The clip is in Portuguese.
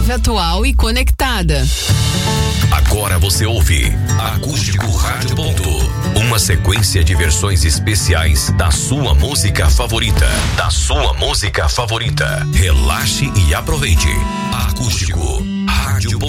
Live atual e conectada. Agora você ouve Acústico Rádio Ponto, uma sequência de versões especiais da sua música favorita. Relaxe e aproveite. Acústico Rádio Ponto.